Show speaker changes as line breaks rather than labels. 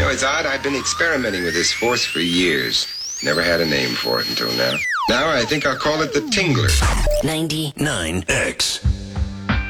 know, it's odd. I've been experimenting with this force for years. Never had a name for it until now. Now I think I'll call it the Tingler.
99X.